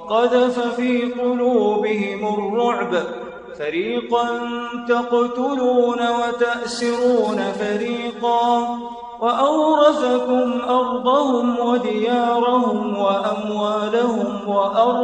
وقذف في قلوبهم الرعب فريقا تقتلون وتأسرون فريقا وأورثكم أرضهم وديارهم وأموالهم